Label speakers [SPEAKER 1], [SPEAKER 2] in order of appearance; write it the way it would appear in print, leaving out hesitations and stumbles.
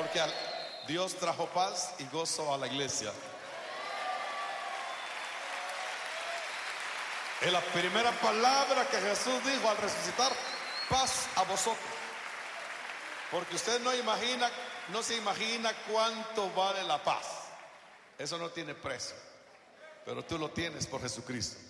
[SPEAKER 1] Porque Dios trajo paz y gozo a la iglesia. Es la primera palabra que Jesús dijo al resucitar: paz a vosotros. Porque usted no se imagina cuánto vale la paz. Eso no tiene precio, pero tú lo tienes por Jesucristo.